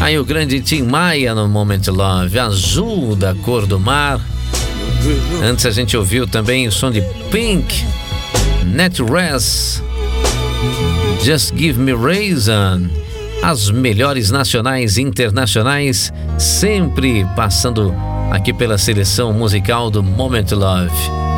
Aí o grande Tim Maia no Moment Love, Azul da Cor do Mar. Antes a gente ouviu também o som de Pink, Net Rest, Just Give Me Reason. As melhores nacionais e internacionais, sempre passando aqui pela seleção musical do Moment Love.